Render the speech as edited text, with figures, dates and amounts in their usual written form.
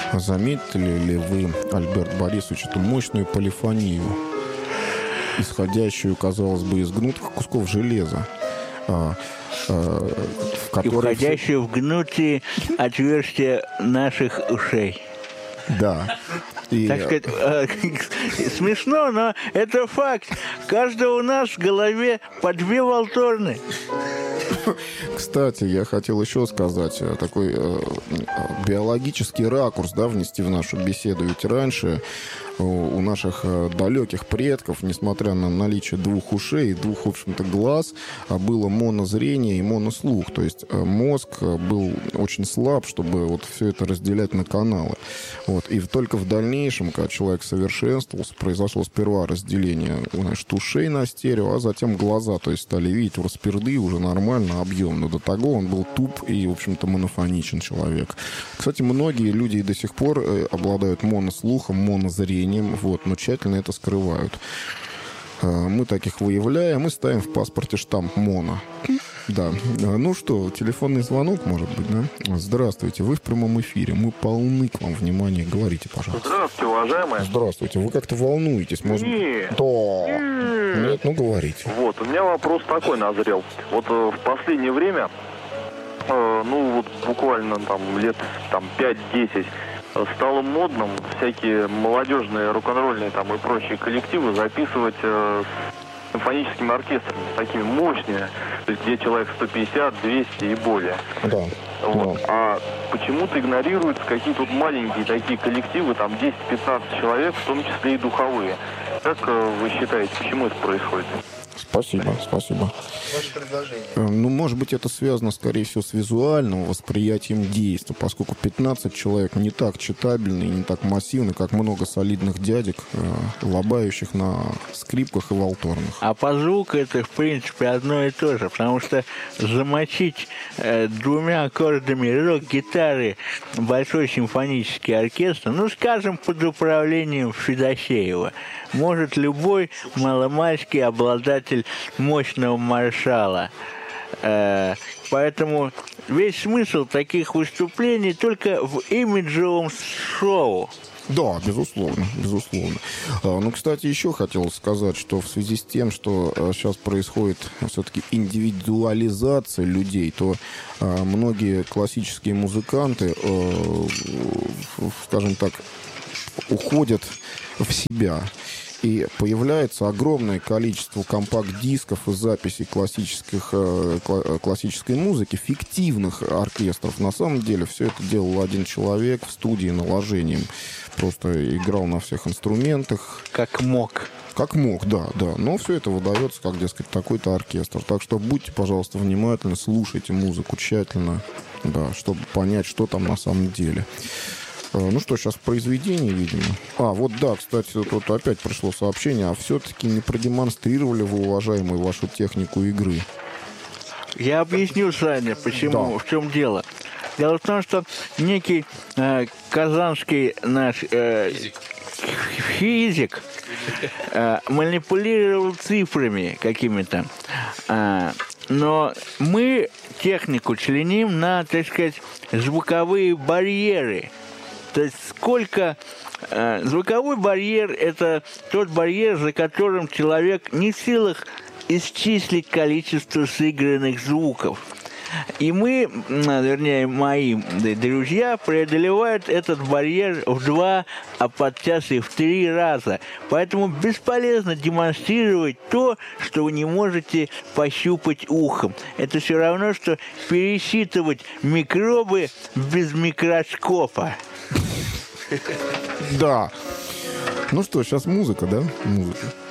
Заметили ли вы, Альберт Борисович, эту мощную полифонию, исходящую, казалось бы, из гнутых кусков железа, в которой... Входящую в гнутые отверстия наших ушей. Да. И... Так сказать, смешно, но это факт. Каждого у нас в голове по 2 волторны. Кстати, я хотел еще сказать, такой биологический ракурс, да, внести в нашу беседу. Ведь раньше у наших далеких предков, несмотря на наличие 2 ушей и 2, в общем-то, глаз, было монозрение и монослух. То есть мозг был очень слаб, чтобы вот все это разделять на каналы. Вот. И только в дальнейшем, когда человек совершенствовался, произошло сперва разделение, значит, ушей на стерео, а затем глаза, то есть стали видеть в распирды уже нормально, объемно. До того он был туп и, в общем-то, монофоничен человек. Кстати, многие люди и до сих пор обладают монослухом, монозрением, вот, но тщательно это скрывают. Мы таких выявляем и ставим в паспорте штамп «моно». Да. Ну что, телефонный звонок, может быть, да? Здравствуйте, вы в прямом эфире. Мы полны к вам внимания. Говорите, пожалуйста. Здравствуйте, уважаемые. Здравствуйте. Вы как-то волнуетесь, может быть? Нет. Да. Нет, ну говорите. Вот, у меня вопрос такой назрел. Вот в последнее время, ну вот буквально там лет 5-10, стало модным всякие молодежные рок-н-ролльные там и прочие коллективы записывать с симфоническими оркестрами, такими мощными, то есть где человек 150, 200 и более. Да. Вот. Да. А почему-то игнорируются какие-то вот маленькие такие коллективы, там 10-15 человек, в том числе и духовые. Как вы считаете, почему это происходит? Спасибо, спасибо. Ваше предложение. Ну, может быть, это связано, скорее всего, с визуальным восприятием действия, поскольку 15 человек не так читабельны и не так массивны, как много солидных дядек, лобающих на скрипках и валторнах. А по звуку это, в принципе, одно и то же, потому что замочить 2 аккордами рок-гитары большой симфонический оркестр, ну, скажем, под управлением Федосеева, может любой маломальский обладатель мощного маршала. Поэтому весь смысл таких выступлений только в имиджевом шоу. Да, безусловно, безусловно. Ну, кстати, еще хотел сказать, что в связи с тем, что сейчас происходит все-таки индивидуализация людей, то многие классические музыканты, скажем так, уходят в себя. И появляется огромное количество компакт-дисков и записей классической музыки, фиктивных оркестров. На самом деле все это делал один человек в студии наложением. Просто играл на всех инструментах. Как мог. Как мог, да. Но все это выдается, как, дескать, такой-то оркестр. Так что будьте, пожалуйста, внимательны, слушайте музыку тщательно, да, чтобы понять, что там на самом деле. Ну что, сейчас произведение, видимо. Вот да, кстати, тут опять пришло сообщение. А все-таки не продемонстрировали вы, уважаемые, вашу технику игры? Я объясню, Саня, почему, в чем дело. Дело в том, что некий казанский наш физик манипулировал цифрами какими-то. Но мы технику членим на, так сказать, звуковые барьеры. То есть сколько... звуковой барьер – это тот барьер, за которым человек не в силах исчислить количество сыгранных звуков. И мы, вернее, мои друзья, преодолевают этот барьер в 2, а подчас и в 3 раза. Поэтому бесполезно демонстрировать то, что вы не можете пощупать ухом. Это все равно, что пересчитывать микробы без микроскопа. Да. Ну что, сейчас музыка, да? Музыка.